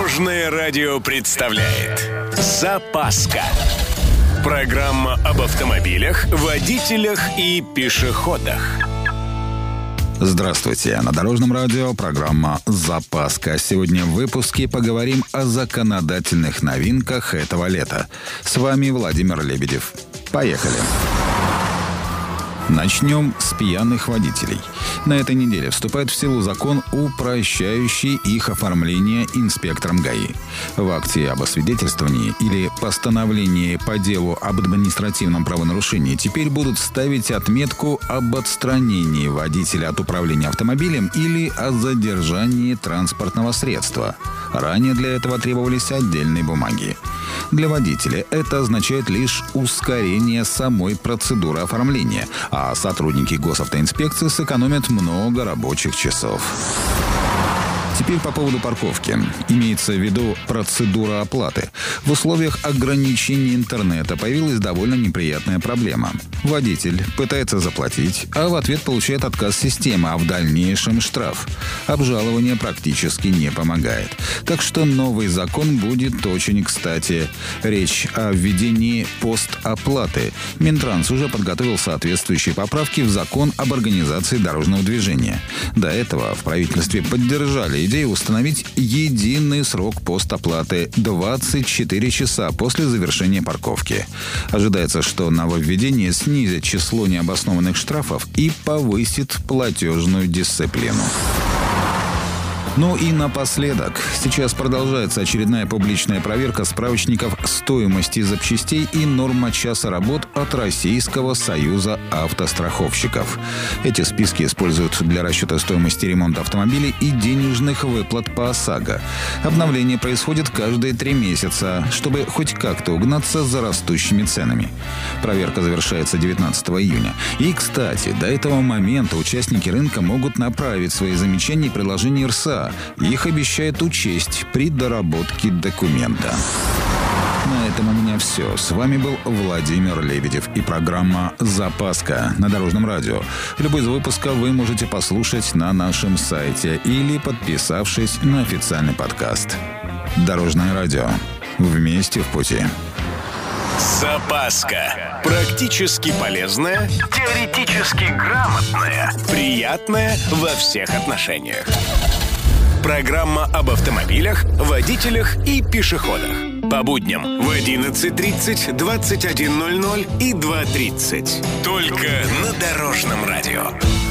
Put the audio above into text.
Дорожное радио представляет «Запаска». Программа об автомобилях, водителях и пешеходах. Здравствуйте. На Дорожном радио программа «Запаска». Сегодня в выпуске поговорим о законодательных новинках этого лета. С вами Владимир Лебедев. Поехали. Начнем с пьяных водителей. На этой неделе вступает в силу закон, упрощающий их оформление инспектором ГАИ. В акте об освидетельствовании или постановлении по делу об административном правонарушении теперь будут ставить отметку об отстранении водителя от управления автомобилем или о задержании транспортного средства. Ранее для этого требовались отдельные бумаги. Для водителя это означает лишь ускорение самой процедуры оформления, а сотрудники госавтоинспекции сэкономят много рабочих часов. Теперь по поводу парковки. Имеется в виду процедура оплаты. В условиях ограничения интернета появилась довольно неприятная проблема. Водитель пытается заплатить, а в ответ получает отказ системы, а в дальнейшем штраф. Обжалование практически не помогает. Так что новый закон будет очень кстати. Речь о введении постоплаты. Минтранс уже подготовил соответствующие поправки в закон об организации дорожного движения. До этого в правительстве поддержали идею установить единый срок постоплаты – 24 часа после завершения парковки. Ожидается, что нововведение снизит число необоснованных штрафов и повысит платежную дисциплину. Ну и напоследок. Сейчас продолжается очередная публичная проверка справочников стоимости запчастей и норма часа работ от Российского союза автостраховщиков. Эти списки используют для расчета стоимости ремонта автомобилей и денежных выплат по ОСАГО. Обновление происходит каждые 3 месяца, чтобы хоть как-то угнаться за растущими ценами. Проверка завершается 19 июня. И, кстати, до этого момента участники рынка могут направить свои замечания и предложения РСА. Их обещают учесть при доработке документа. На этом у меня все. С вами был Владимир Лебедев и программа «Запаска» на Дорожном радио. Любой из выпусков вы можете послушать на нашем сайте или подписавшись на официальный подкаст. Дорожное радио. Вместе в пути. «Запаска». Практически полезная, теоретически грамотная, приятная во всех отношениях. Программа об автомобилях, водителях и пешеходах. По будням в 11:30, 21:00 и 2:30. Только на Дорожном радио.